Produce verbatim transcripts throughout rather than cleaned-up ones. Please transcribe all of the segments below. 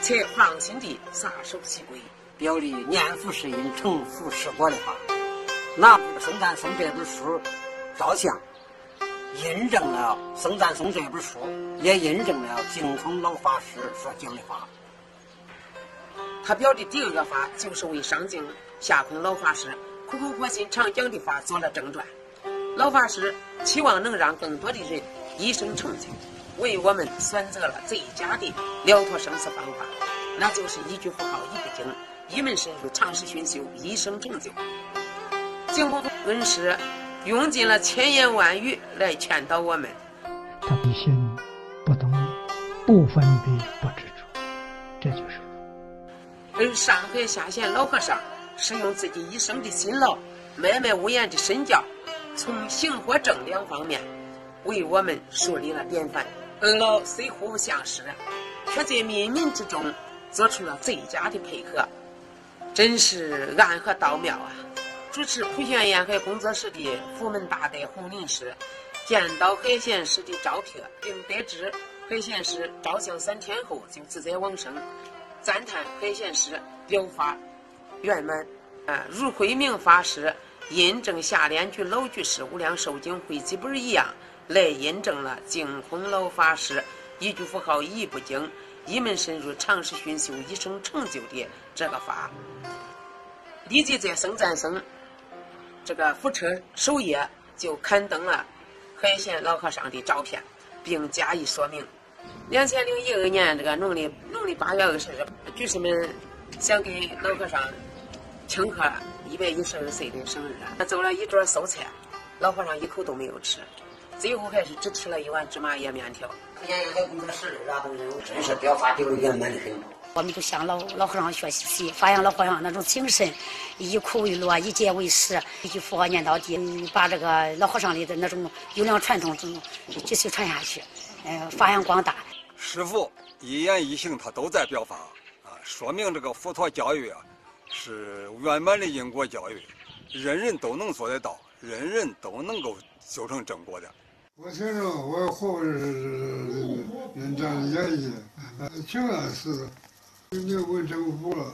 且放心地撒手其归， 表里念佛是因，成佛是果的话。拿部僧赞颂这本书照相，印证了僧赞颂这本书，也印证了净空老法师所讲的话。 他表的第二个法就是为上净下空老法师苦口婆心常讲的话做了正传。老法师期望能让更多的人一生成就，为我们选择了最佳的了脱生死方法，那就是一句佛号一个经，一门深入，长时熏修，一生成就。净空恩师用尽了千言万语来劝导我们， 他比心不动，不分别不执着，这就是佛。 而上海下县老和尚是用自己一生的辛劳，默默无言的身教，从行和正两方面为我们树立了典范。二老虽互不相识，却在冥冥之中做出了最佳的配合，真是暗合道妙啊！主持普贤沿海工作室的福门大德洪林师见到海贤师的照片，并得知海贤师照相三天后就自在往生，赞叹海贤师表法圆满。啊，如慧明法师印证下联居老居士无量寿经汇集本一样，来印证了净空老法师一句佛号一部经，一门深入，长时熏修，一生成就的这个法。立即在僧赞僧这个福车首页就刊登了海贤老和尚的照片，并加以说明。两千零一二年这个农历农历八月二十日，居士们想给老和尚庆贺一百一十二岁的生日，他走了一桌素菜，老和尚一口都没有吃，最后还是只吃了一碗芝麻叶面条。 沿海工作室的等人真是表达有圆满的很多。 我们就向老老和尚学习，发扬老和尚那种精神，以苦为乐，以戒为师，一句佛号念到底，把这个老和尚里的那种优良传统继续传下去，呃，发扬光大。 师父一言一行他都在表法啊，说明这个佛陀教育啊是圆满的因果教育，人人都能做得到，人人都能够修成正果的。 我听着我后是人家愿意，竟然是没有问政府了，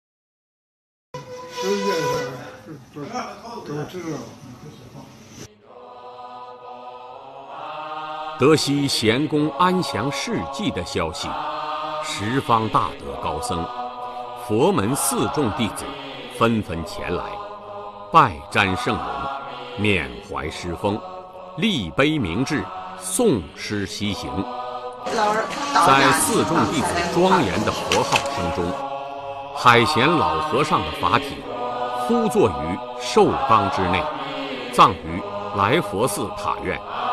世界上都都知道。 得悉贤公安详事迹的消息，十方大德高僧、佛门四众弟子纷纷前来，拜瞻圣容，缅怀师风，立碑明志，诵诗西行。在四众弟子庄严的佛号声中，海贤老和尚的法体呼坐于寿冈之内，葬于来佛寺塔院。